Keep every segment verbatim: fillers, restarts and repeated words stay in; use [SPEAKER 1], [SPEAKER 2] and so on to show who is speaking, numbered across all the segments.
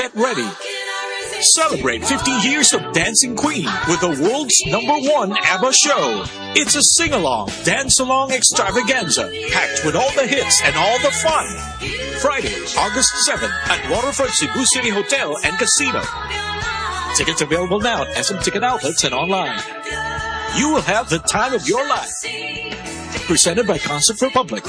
[SPEAKER 1] Get ready. Celebrate fifty years of Dancing Queen with the world's number one ABBA show. It's a sing-along, dance-along extravaganza packed with all the hits and all the fun. Friday, August seventh at Waterfront Cebu City Hotel and Casino. Tickets available now at S M Ticket Outlets and online. You will have the time of your life. Presented by Concert Republic.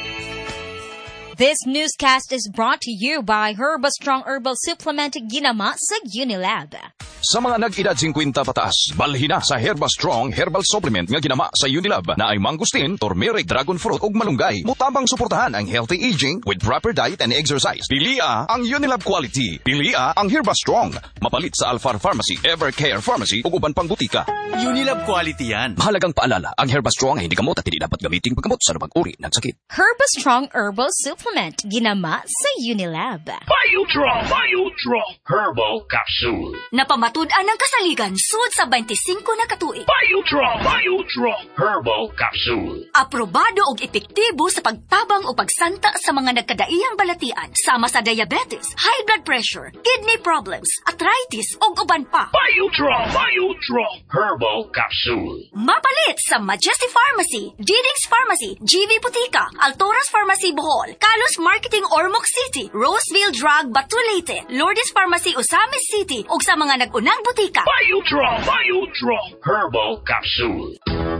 [SPEAKER 2] This newscast is brought to you by Herba Strong Herbal Supplement ginama sa Unilab.
[SPEAKER 3] Sa mga nag-edad fifty pataas, balhin na sa Herba Strong Herbal Supplement nga ginama sa Unilab na ay mangustin, turmeric, dragon fruit ug malunggay. Mutabang suportahan ang healthy aging with proper diet and exercise. Pilia ang Unilab quality. Pilia ang Herba Strong. Mapalit sa Alfar Pharmacy, Evercare Pharmacy ug uban pang butika.
[SPEAKER 4] Unilab quality yan.
[SPEAKER 3] Mahalagang paalala, ang Herba Strong ay hindi gamot at hindi dapat gamitin paggamot sa anumang uri ng sakit.
[SPEAKER 2] Herba Strong Herbal Supplement ginama sa Unilab.
[SPEAKER 5] Biotrol, Biotrol Herbal Capsule.
[SPEAKER 6] Napamatud-an ng kasaligan sud sa twenty-five na katuig.
[SPEAKER 5] Biotrol, Biotrol Herbal Capsule.
[SPEAKER 6] Aprobado og epektibo sa pagtabang o pagsanta sa mga nagkadaiyang balatian sama sa diabetes, high blood pressure, kidney problems, arthritis ug uban pa.
[SPEAKER 5] Biotrol, Biotrol Herbal Capsule.
[SPEAKER 6] Mapalit sa Majesty Pharmacy, Diding's Pharmacy, G V Butika, Altoras Pharmacy Bohol, Kalos Marketing Ormoc City, Roseville Drug Batulete, Lourdes Pharmacy Osamis City ug sa mga nag-unang butika.
[SPEAKER 5] Biotrol, Biotrol Herbal Capsule.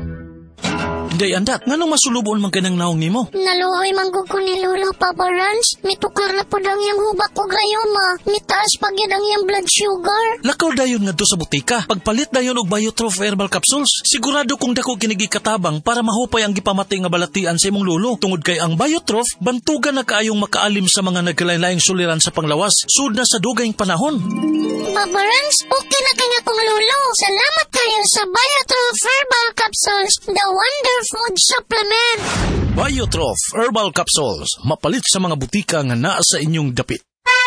[SPEAKER 1] Day andak, nganong masulubon man kanang naong nimo?
[SPEAKER 7] Naluoy manggug ko ni Lolo Papa Rans. Mitukar na po dang yung hubak ko gayoma. Mitaas pag yan ang yung blood sugar.
[SPEAKER 1] Lakaw dayon nga do sa butika. Pagpalit dayon og Biotrof Herbal Capsules. Sigurado kung dako kinigi katabang para mahupay ang gipamatay nga balatian sa imong lolo. Tungod kay ang Biotrof, bantugan na kaayong makaalim sa mga nagkalain-laing suliran sa panglawas. Sud na sa dugayng panahon.
[SPEAKER 7] Papa Rans, okay na kanya kong lolo. Salamat kayo sa Biotrof Herbal Capsules. The Wonder Food Supplement.
[SPEAKER 1] Biotrof Herbal Capsules. Mapalit sa mga butika nga naa sa inyong dapit.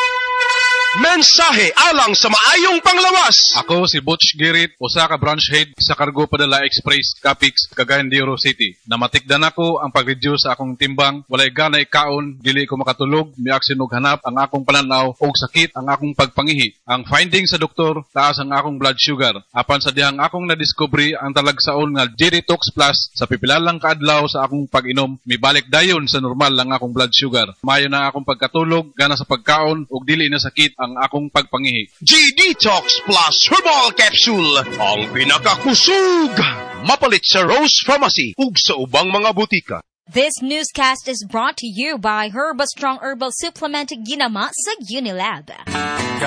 [SPEAKER 8] Mensahe alang sa maayong panglawas.
[SPEAKER 9] Ako si Butch Girit, usa ka branch head sa Cargo Padala Express, Capix, Cagayan de Oro City. Namatikdan ako ang pag-reduce sa akong timbang, walay ganay kaon, dili ko makatulog, miaksin og hanap ang akong pananaw og sakit ang akong pagpangihi. Ang finding sa doktor, taas ang akong blood sugar. Apan sa dihang akong nadiscovery ang talagsaon nga G-Detox Plus sa pipilalang kaadlaw sa akong pag-inom, mibalik dayon sa normal ang akong blood sugar. Mayo na akong pagkatulog, gana sa pagkaon ug dili na sakit ang akong pagpangihi.
[SPEAKER 8] G-Detox Plus Herbal Capsule, ang pinakakusog. Mapalit sa Rose Pharmacy ug sa ubang mga butika.
[SPEAKER 2] This newscast is brought to you by Herba Strong Herbal Supplement ginama sa Unilab.